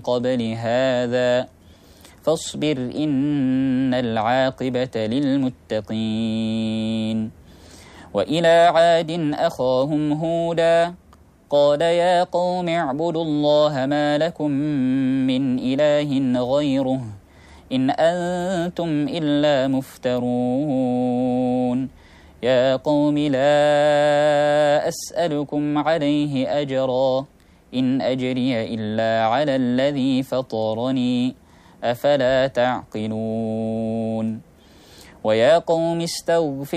قبل هذا فاصبر إن العاقبة للمتقين. وإلى عاد أخاهم هودا قال يا قوم اعبدوا الله ما لكم من إله غيره إن أنتم إلا مفترون. يا قوم لا أسألكم عليه أجرا إن أجري إلا على الذي فطرني أفلا تعقلون. ويا قوم استغفروا